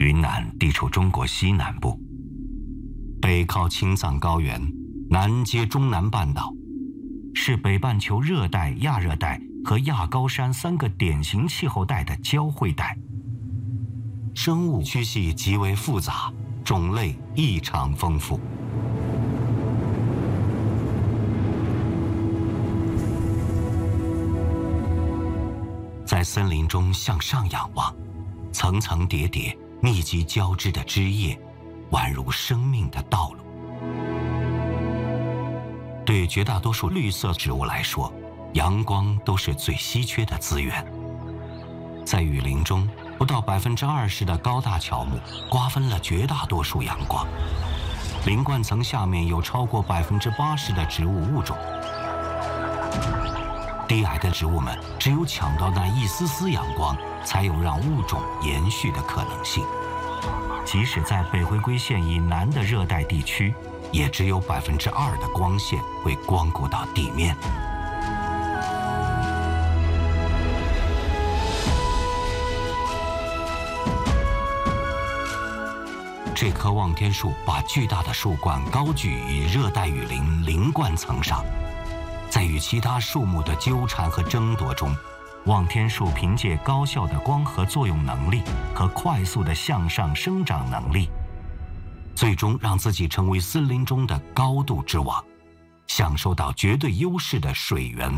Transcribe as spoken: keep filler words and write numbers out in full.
云南地处中国西南部，北靠青藏高原，南接中南半岛，是北半球热带、亚热带和亚高山三个典型气候带的交汇带。生物区系极为复杂，种类异常丰富。在森林中向上仰望，层层叠叠、密集交织的枝叶，宛如生命的道路。对绝大多数绿色植物来说，阳光都是最稀缺的资源。在雨林中，不到百分之二十的高大乔木瓜分了绝大多数阳光，林冠层下面有超过百分之八十的植物物种。低矮的植物们只有抢到那一丝丝阳光，才有让物种延续的可能性。即使在北回归线以南的热带地区，也只有百分之二的光线会光顾到地面。这棵望天树把巨大的树冠高举于热带雨林林冠层上，在与其他树木的纠缠和争夺中，望天树凭借高效的光合作用能力和快速的向上生长能力，最终让自己成为森林中的高度之王，享受到绝对优势的水源